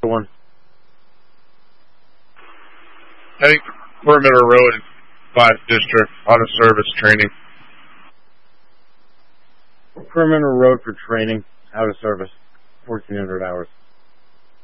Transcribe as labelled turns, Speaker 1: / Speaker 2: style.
Speaker 1: one.
Speaker 2: I think Perimeter Road, 5th District, auto service training.
Speaker 1: Perimeter Road for training, out of service, 1,400 hours.